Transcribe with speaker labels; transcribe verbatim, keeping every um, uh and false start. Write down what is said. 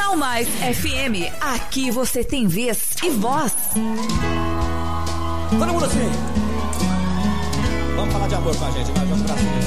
Speaker 1: Jornal Mais F M. Aqui você tem vez e voz.
Speaker 2: Todo mundo assim. Vamos falar de amor com a gente, vai, vamos pra cima.